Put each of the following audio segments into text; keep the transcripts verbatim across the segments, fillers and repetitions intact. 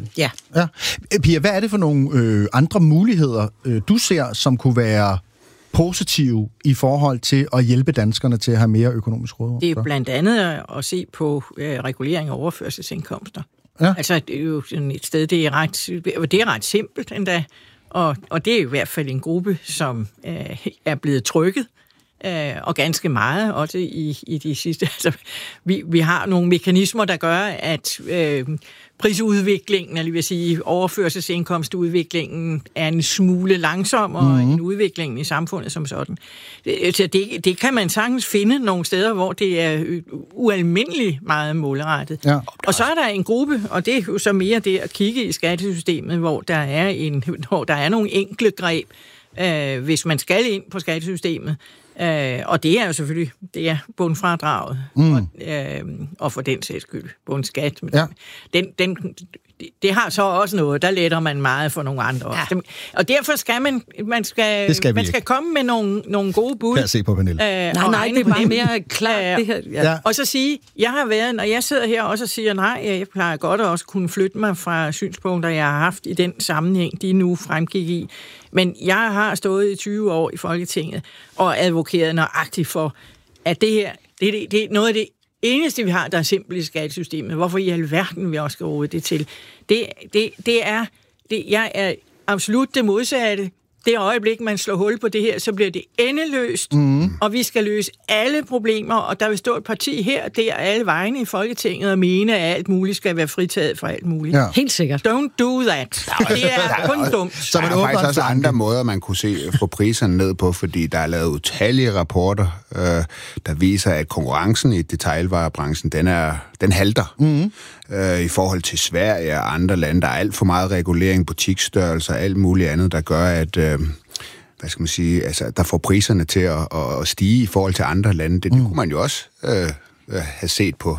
Ja. ja. Pia, hvad er det for nogle øh, andre muligheder, øh, du ser, som kunne være positive i forhold til at hjælpe danskerne til at have mere økonomisk råderum? Det er blandt andet at se på øh, regulering af overførselsindkomster. Ja. Altså, det er jo sådan et sted, det er ret, det er ret simpelt endda, og, og det er i hvert fald en gruppe, som øh, er blevet trykket, øh, og ganske meget, også i, i de sidste. Altså, vi, vi har nogle mekanismer, der gør, at øh, prisudviklingen, eller vil sige overførselsindkomstudviklingen, er en smule langsommere mm-hmm. end udviklingen i samfundet som sådan. Det, det, det kan man sagtens finde nogle steder, hvor det er ualmindeligt meget målrettet. Ja. Og så er der en gruppe, og det er jo så mere det at kigge i skattesystemet, hvor der er, en, hvor der er nogle enkle greb, øh, hvis man skal ind på skattesystemet. Øh, og det er jo selvfølgelig, det er bundfradraget, mm. og, øh, og for den sags skyld, bundskat. Ja. Den, den, det har så også noget, der letter man meget for nogle andre. Ja. Og derfor skal man, man skal, skal man skal komme med nogle, nogle gode bud. Kan jeg se på Pernille? Øh, nej, nej, det er bare mere klart. Det her, ja. Ja. Og så sige, jeg har været, når jeg sidder her også og siger, nej, jeg plejer godt at også kunne flytte mig fra synspunkter, jeg har haft i den sammenhæng, de nu fremgik i. Men jeg har stået i tyve år i Folketinget og advokeret nøjagtigt for, at det her, det, det, det er noget af det eneste, vi har, der er simpelt i skattesystemet. Hvorfor i alverden vi også skal råde det til? Det, det, det er, det, jeg er absolut det modsatte. Det øjeblik, man slår hul på det her, så bliver det endeløst, mm. og vi skal løse alle problemer, og der vil stå et parti her, der alle vegne i Folketinget, og mene, at alt muligt skal være fritaget fra alt muligt. Ja. Helt sikkert. Don't do that. Det er kun dumt. Så der er faktisk også andre måder, man kunne se få priserne ned på, fordi der er lavet utallige rapporter, øh, der viser, at konkurrencen i detailvarebranchen, den, er, den halter. Mm. Øh, I forhold til Sverige og andre lande, der er alt for meget regulering, butiksstørrelser og alt muligt andet, der gør, at øh, hvad skal man sige, altså, der får priserne til at, at stige i forhold til andre lande. Det, mm. det kunne man jo også øh, have set på.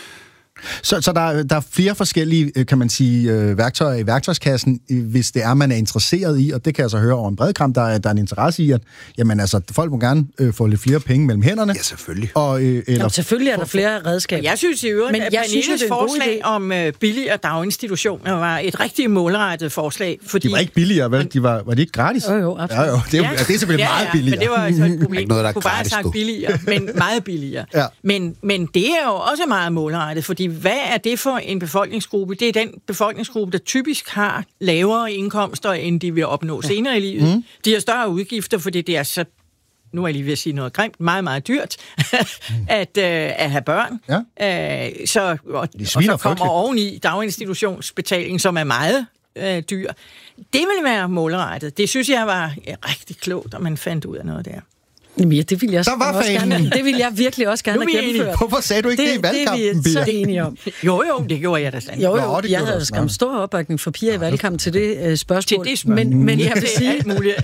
Så, så der, der er flere forskellige, kan man sige, værktøjer i værktøjskassen, hvis det er, man er interesseret i, og det kan jeg så høre over en bred kamp, der er, der er en interesse i, at jamen, altså, folk må gerne øh, få lidt flere penge mellem hænderne. Ja, selvfølgelig. Og, øh, eller... Jamen, selvfølgelig er der flere redskaber. Jeg synes i øvrigt, Men at jeg synes, Pernilles forslag om øh, billigere daginstitutioner var et rigtig målrettet forslag. Fordi... De var ikke billigere, vel? De var, var de ikke gratis? Jo, jo, absolut. Ja, jo. Det, er, ja. det er selvfølgelig ja, meget ja, billigere. Men det var altså et problem. Noget, der er kunne bare gratis, have sagt billigere, men meget billigere. Ja. Men, men det er jo også meget målrettet, fordi hvad er det for en befolkningsgruppe? Det er den befolkningsgruppe, der typisk har lavere indkomster, end de vil opnå senere i livet. Mm. De har større udgifter, fordi det er så, nu er jeg lige ved at sige noget grimt, meget, meget dyrt at, øh, at have børn. Ja. Øh, så, og, og så kommer frygteligt. Oveni daginstitutionsbetaling, som er meget øh, dyr. Det vil være målrettet. Det synes jeg var ja, rigtig klogt, at man fandt ud af noget der. Jamen, ja, det vil jeg der var også gerne. Det vil jeg virkelig også gerne have gennemført. Hvorfor sagde du ikke det, det i valgkampen? Det er vi så enige om. Jo, jo, det gjorde jeg da sandt. Jo, jo, jeg havde skam stor opbakning for Pia i valgkampen til det uh, spørgsmål. Til det spørgsmål. Men, men jeg vil sige,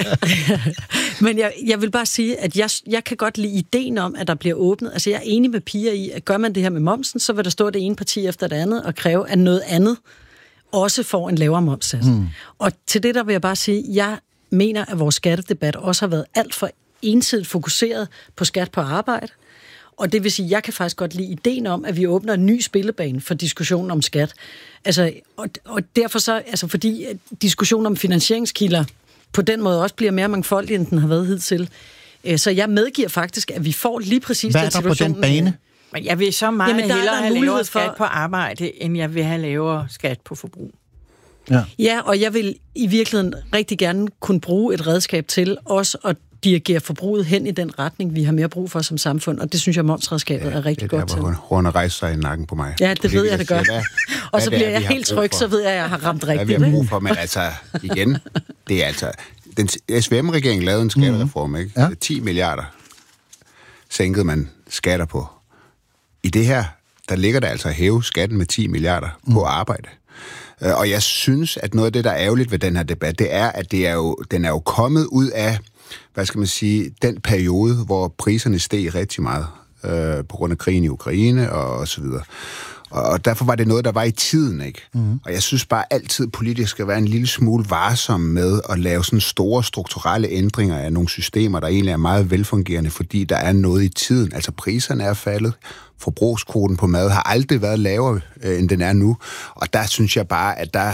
men jeg, jeg vil bare sige, at jeg, jeg kan godt lide ideen om, at der bliver åbnet. Altså, jeg er enig med Pia i, at gør man det her med momsen, så vil der stå det ene parti efter det andet og kræve, at noget andet også får en lavere momssats. Mm. Og til det der vil jeg bare sige, jeg mener, at vores skattedebat også har været alt for ensidigt fokuseret på skat på arbejde. Og det vil sige, at jeg kan faktisk godt lide ideen om, at vi åbner en ny spillebane for diskussionen om skat. Altså, og, og derfor så, altså fordi diskussionen om finansieringskilder på den måde også bliver mere mangfoldig, end den har været hidtil. Så jeg medgiver faktisk, at vi får lige præcis Hvad den situation. Hvad er der på den bane? Men jeg vil så meget Jamen, hellere have lavere skat for... på arbejde, end jeg vil have lavere skat på forbrug. Ja. ja, og jeg vil i virkeligheden rigtig gerne kunne bruge et redskab til også at dirigere forbruget hen i den retning, vi har mere brug for som samfund, og det synes jeg, momsredskabet ja, er rigtig godt til. Det er der, hvor hun rejser sig i nakken på mig. Ja, det ved jeg, det gør. Hvad, og så bliver jeg helt tryg, så ved jeg, at jeg har ramt rigtigt. Hvad vi har brug for, men altså, igen, det er altså, den S V M-regeringen lavede en skattereform, mm. ikke? Ja. ti milliarder sænkede man skatter på. I det her, der ligger der altså at hæve skatten med ti milliarder mm. på arbejde. Og jeg synes, at noget af det, der er ærgerligt ved den her debat, det er, at det er jo, den er jo kommet ud af, hvad skal man sige, den periode, hvor priserne steg rigtig meget øh, på grund af krigen i Ukraine og, og så videre. Og derfor var det noget, der var i tiden, ikke? Mm. Og jeg synes bare altid, politisk skal være en lille smule varsom med at lave sådan store strukturelle ændringer af nogle systemer, der egentlig er meget velfungerende, fordi der er noget i tiden. Altså priserne er faldet, forbrugskvoten på mad har aldrig været lavere, øh, end den er nu. Og der synes jeg bare, at der